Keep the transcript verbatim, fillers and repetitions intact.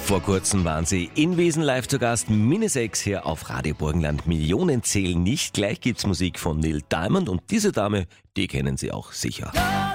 Vor kurzem waren sie in Wiesn live zu Gast, Mini sechs hier auf Radio Burgenland. Millionen zählen nicht, gleich gibt's Musik von Neil Diamond und diese Dame, die kennen Sie auch sicher.